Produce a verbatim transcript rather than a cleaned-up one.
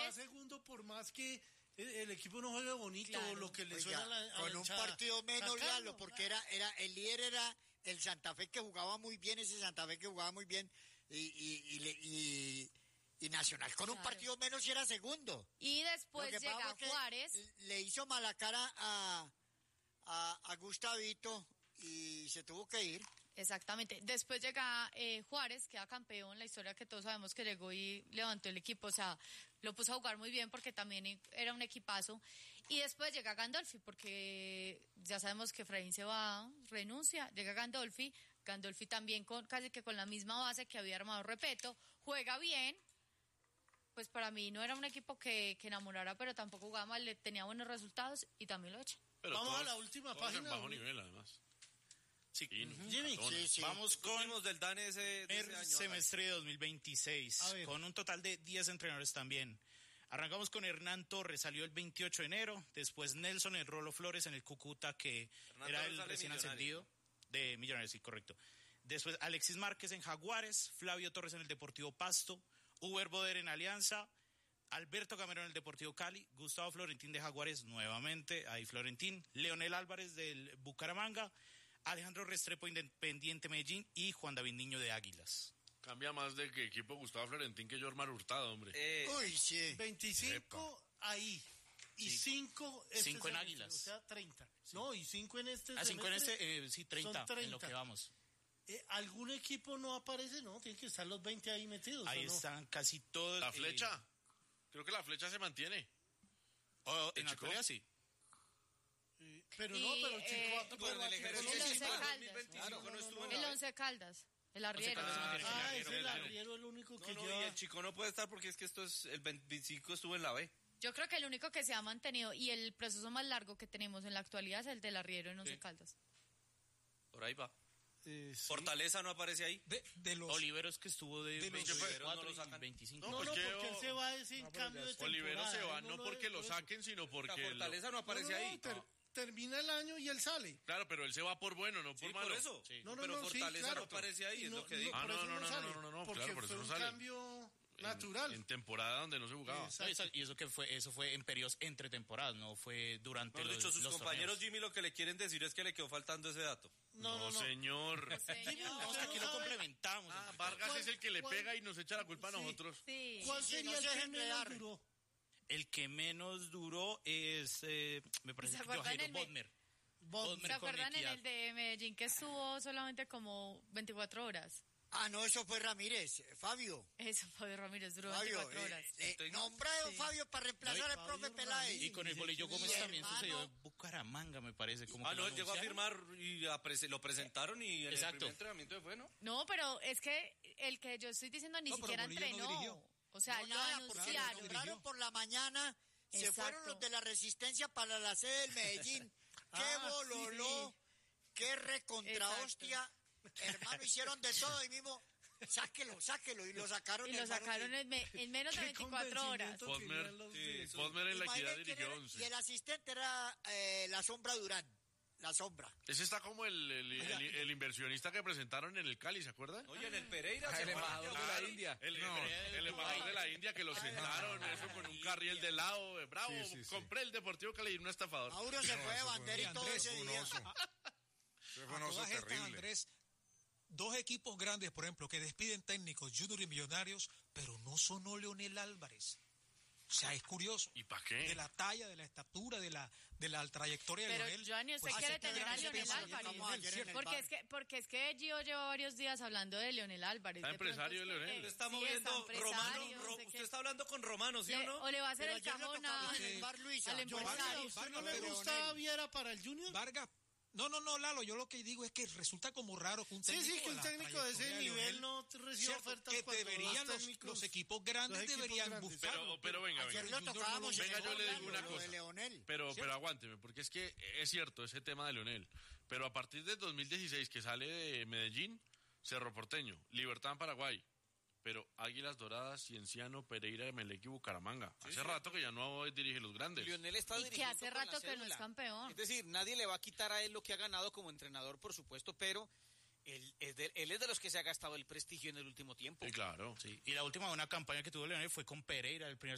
va segundo por más que el, el equipo no juegue bonito, claro. lo que le Oiga, suena a la, a con la un partido menos, Lalo, porque era, era, el líder era el Santa Fe, que jugaba muy bien, ese Santa Fe que jugaba muy bien, y, y, y, y, y Nacional con claro. un partido menos y era segundo. Y después llega Juárez. Le hizo mala cara a, a, a Gustavito y se tuvo que ir. Exactamente. Después llega eh, Juárez, queda campeón, la historia que todos sabemos que llegó y levantó el equipo, o sea, lo puso a jugar muy bien porque también era un equipazo. Y después llega Gandolfi, porque ya sabemos que Efraín se va, renuncia, llega Gandolfi, Gandolfi también con casi que con la misma base que había armado Repeto, juega bien. Pues para mí no era un equipo que, que enamorara, pero tampoco jugaba mal, le tenía buenos resultados y también lo echa. Pero Vamos todos, a la última página. Bajo nivel, además. Sí. Uh-huh. Jimmy, sí, sí. Vamos con los del DANE ese, de el ese año, semestre de dos mil veintiséis, con un total de diez entrenadores también. Arrancamos con Hernán Torres, salió el veintiocho de enero, después Nelson el Rolo Flores en el Cúcuta, que Hernán era Torres el recién ascendido de Millonarios, sí, correcto. Después Alexis Márquez en Jaguares, Flavio Torres en el Deportivo Pasto, Uber Boder en Alianza, Alberto Gamero en el Deportivo Cali, Gustavo Florentín de Jaguares nuevamente, ahí Florentín, Leonel Álvarez del Bucaramanga, Alejandro Restrepo Independiente Medellín y Juan David Niño de Águilas. Cambia más de que equipo Gustavo Florentín que Jormar Hurtado, hombre. Eh, Uy, sí. veinticinco Epa. Ahí. Y cinco este cinco en Águilas. O sea, treinta. Sí. No, y cinco en este Ah, cinco en este, eh, sí, treinta, treinta en lo que vamos. Eh, ¿Algún equipo no aparece? No, tienen que estar los veinte ahí metidos. Ahí no? están casi todos. La flecha. Eh, Creo que la flecha se mantiene. Oh, en la pelea sí. Eh, pero y, no, pero Chico eh, va pero el, el, el, el Once Caldas. Claro, no, no, no, el Once Caldas. El arriero. Ah, ah es el arriero el único que no, lleva. No, y el Chico no puede estar porque es que esto es el veinticinco estuvo en la B. Yo creo que el único que se ha mantenido y el proceso más largo que tenemos en la actualidad es el del arriero en Once sí. Caldas. Por ahí va. Eh, sí. Fortaleza no aparece ahí. De, de los Oliveros que estuvo de, de veinticuatro no lo sacan veinticinco. No, no, porque él se va ese en cambio de temporada. Olivero se va no porque lo saquen, sino porque la Fortaleza no aparece no, no, ahí. Ter, no. Termina el año y él sale. Claro, pero él se va por bueno, no por sí, malo. Por eso. Sí. No, no, pero no, Fortaleza sí, claro. no aparece ahí, es no, lo que no, digo. Ah, no, no, no, sale, no, no, no, porque claro, por eso fue no un sale. cambio natural. En, en temporada donde no se jugaba. No, y eso que fue, eso fue en periodos entre temporadas, no fue durante Por los dicho, sus los compañeros torneos. Jimmy lo que le quieren decir es que le quedó faltando ese dato. No, no, no, señor. No, señor. No, es que aquí lo complementamos. Ah, Vargas ¿Cuál, es el que le cuál, pega y nos echa la culpa sí, a nosotros. Sí. ¿Cuál sí, sería no el se que menos duró? El que menos duró es, eh, me parece que Jairo Bodmer. ¿Se acuerdan en el de Medellín que estuvo solamente como veinticuatro horas? Ah, no, eso fue Ramírez, Fabio. Eso fue Ramírez, duró Fabio, veinticuatro horas. Eh, eh, nombrado sí. Fabio para reemplazar al profe Peláez. Y con el Bolillo Gómez sí, también hermano. sucedió en Bucaramanga, me parece. Como ah, que no, lo él llegó a firmar y a prese- lo presentaron y en Exacto. el primer entrenamiento fue, ¿no? No, pero es que el que yo estoy diciendo ni no, siquiera entrenó. No o sea, no, lo nada, anunciaron. Lo nombraron por la mañana. Se Exacto. fueron los de la Resistencia para la sede del Medellín. ¡Qué ah, bololó! Sí. ¡Qué recontra hostia! Hermano, hicieron de todo y mismo... Sáquelo, sáquelo. Y lo sacaron. Y lo sacaron en, me, en menos de veinticuatro horas. Posmer, sí, Posmer en la Equidad dirigió once. Y el asistente era eh, la Sombra Durán. La Sombra. Ese está como el, el, el, el inversionista que presentaron en el Cali, ¿se acuerdan? Oye, en el Pereira. Ah, el embajador de la India. El, no, el embajador de la India que lo sentaron, eso con un carriel de lado. Bravo, sí, sí, sí. Compré el Deportivo Cali y un estafador. Mauro se fue de bandera y todo ese día. Fue un oso terrible. Andrés, dos equipos grandes, por ejemplo, que despiden técnicos, Junior y Millonarios, pero no sonó Leonel Álvarez. O sea, es curioso. ¿Y para qué? De la talla, de la estatura, de la de la trayectoria pero de Leonel. Johnny, usted pues, quiere tener a Leonel Álvarez. Porque es que porque es que Gio lleva varios días hablando de Leonel Álvarez. Está empresario de Leonel. Usted está moviendo sí, Romano. no Ro, sé usted está hablando con Romano, ¿sí le, o no? O le va a hacer pero el cajón a, el bar Luisa. al empresario. ¿Usted no le gustaba Viera para el Junior? Vargas. No, no, no, Lalo, yo lo que digo es que resulta como raro que un técnico sí, sí, que un técnico de ese nivel no reciba ofertas que cuando deberían los, técnicos, los equipos grandes los equipos deberían grandes. buscarlo. Pero, pero venga, venga. Ayer lo tocábamos. Venga, yo le digo una lo cosa. de Leonel. Pero, ¿cierto? pero aguánteme, porque es que es cierto ese tema de Leonel. Pero a partir del dos mil dieciséis que sale de Medellín, Cerro Porteño, Libertad en Paraguay, pero Águilas Doradas, Cienciano, Pereira, Emelec y Bucaramanga. Sí, hace sí. rato que ya no dirige los grandes. Lionel está y que hace rato que no es campeón. Es decir, nadie le va a quitar a él lo que ha ganado como entrenador, por supuesto, pero él es de, él es de los que se ha gastado el prestigio en el último tiempo. Sí, claro. Sí. Y la última buena campaña que tuvo Leonel fue con Pereira, el primer